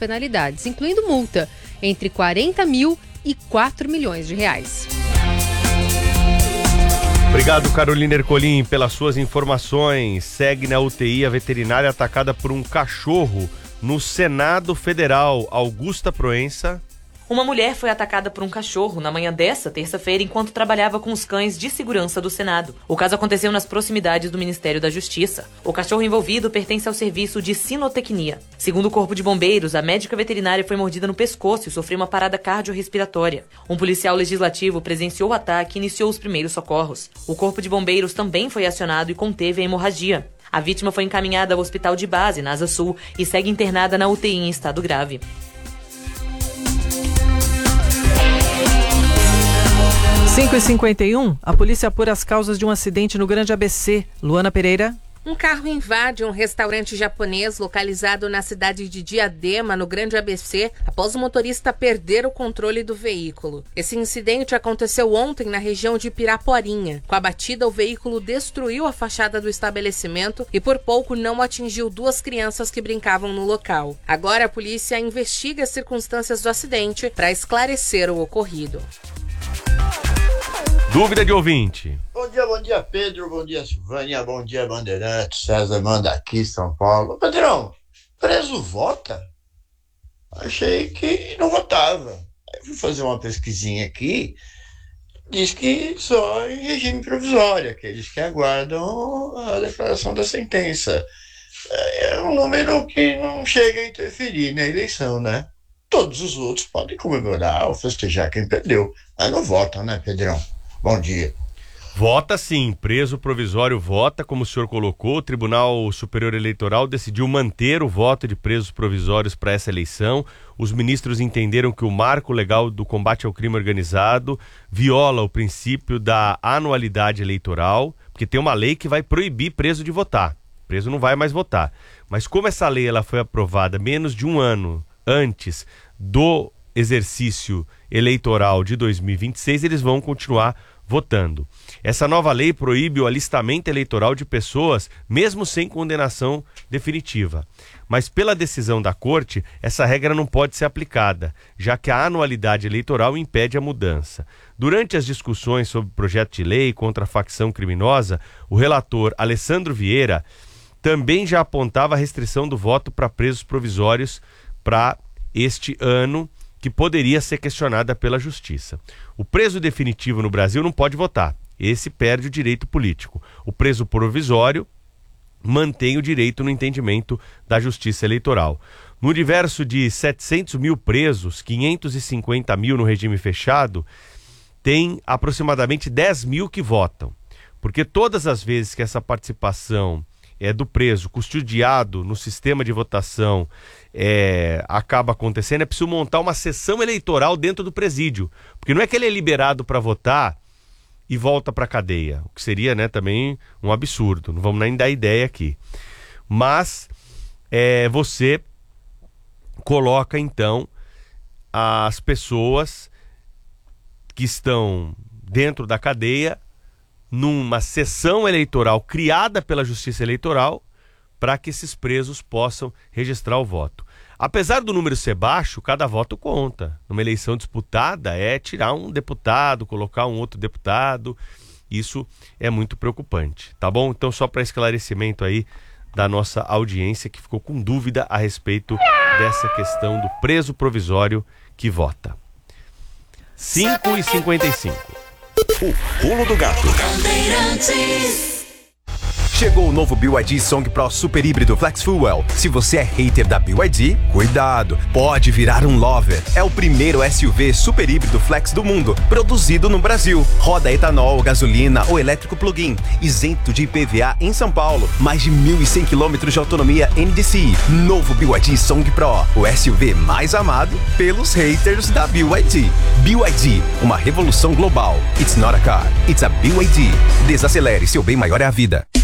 penalidades, incluindo multa entre 40 mil e 4 milhões de reais. Obrigado, Carolina Ercolim, pelas suas informações. Segue na UTI a veterinária atacada por um cachorro no Senado Federal. Augusta Proença. Uma mulher foi atacada por um cachorro na manhã desta terça-feira enquanto trabalhava com os cães de segurança do Senado. O caso aconteceu nas proximidades do Ministério da Justiça. O cachorro envolvido pertence ao serviço de sinotecnia. Segundo o Corpo de Bombeiros, a médica veterinária foi mordida no pescoço e sofreu uma parada cardiorrespiratória. Um policial legislativo presenciou o ataque e iniciou os primeiros socorros. O Corpo de Bombeiros também foi acionado e conteve a hemorragia. A vítima foi encaminhada ao hospital de base, na Asa Sul, e segue internada na UTI em estado grave. 5h51, a polícia apura as causas de um acidente no Grande ABC. Luana Pereira. Um carro invade um restaurante japonês localizado na cidade de Diadema, no Grande ABC, após o motorista perder o controle do veículo. Esse incidente aconteceu ontem na região de Piraporinha. Com a batida, o veículo destruiu a fachada do estabelecimento e por pouco não atingiu duas crianças que brincavam no local. Agora a polícia investiga as circunstâncias do acidente para esclarecer o ocorrido. Dúvida de ouvinte. Bom dia, Pedro, bom dia, Silvânia, bom dia, Bandeirantes, César manda aqui, São Paulo. Pedrão, preso vota? Achei que não votava. Aí fui fazer uma pesquisinha aqui, diz que só em regime provisório, aqueles que aguardam a declaração da sentença. É um número que não chega a interferir na eleição, né? Todos os outros podem comemorar ou festejar quem perdeu, mas não votam, né, Pedrão? Bom dia. Vota sim, preso provisório vota, como o senhor colocou. O Tribunal Superior Eleitoral decidiu manter o voto de presos provisórios para essa eleição. Os ministros entenderam que o marco legal do combate ao crime organizado viola o princípio da anualidade eleitoral, porque tem uma lei que vai proibir preso de votar. Preso não vai mais votar. Mas como essa lei ela foi aprovada menos de um ano antes do exercício eleitoral de 2026, eles vão continuar votando. Essa nova lei proíbe o alistamento eleitoral de pessoas, mesmo sem condenação definitiva. Mas pela decisão da Corte, essa regra não pode ser aplicada, já que a anualidade eleitoral impede a mudança. Durante as discussões sobre o projeto de lei contra a facção criminosa, o relator Alessandro Vieira também já apontava a restrição do voto para presos provisórios para este ano, que poderia ser questionada pela Justiça. O preso definitivo no Brasil não pode votar. Esse perde o direito político. O preso provisório mantém o direito no entendimento da Justiça Eleitoral. No universo de 700 mil presos, 550 mil no regime fechado, tem aproximadamente 10 mil que votam. Porque todas as vezes que essa participação do preso custodiado no sistema de votação acaba acontecendo, é preciso montar uma sessão eleitoral dentro do presídio, porque não é que ele é liberado para votar e volta para a cadeia, o que seria, né, também um absurdo, não vamos nem dar ideia aqui, mas você coloca então as pessoas que estão dentro da cadeia numa sessão eleitoral criada pela Justiça Eleitoral para que esses presos possam registrar o voto. Apesar do número ser baixo, cada voto conta. Numa eleição disputada é tirar um deputado, colocar um outro deputado. Isso é muito preocupante, tá bom? Então, só para esclarecimento aí da nossa audiência que ficou com dúvida a respeito dessa questão do preso provisório que vota. 5h55. O pulo do gato. Chegou o novo BYD Song Pro Super Híbrido Flex Fuel. Se você é hater da BYD, cuidado, pode virar um lover. É o primeiro SUV super híbrido flex do mundo, produzido no Brasil. Roda etanol, gasolina ou elétrico plug-in, isento de IPVA em São Paulo. Mais de 1.100 km de autonomia NDCi. Novo BYD Song Pro, o SUV mais amado pelos haters da BYD. BYD, uma revolução global. It's not a car, it's a BYD. Desacelere, seu bem maior é a vida.